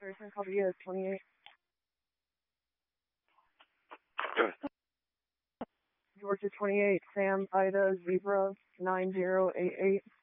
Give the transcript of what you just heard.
Person copy is 28. Georgia 28, Sam Ida Zebra 9088.